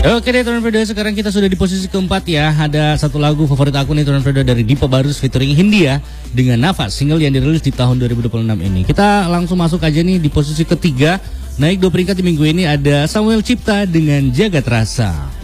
Oke deh Tuan Fredo, sekarang kita sudah di posisi keempat ya. Ada satu lagu favorit aku nih Tuan Fredo dari Dipa Barus featuring Hindia dengan Nafas, single yang dirilis di tahun 2026 ini. Kita langsung masuk aja nih di posisi ketiga. Naik 2 peringkat di minggu ini ada Samuel Cipta dengan Jagat Rasa.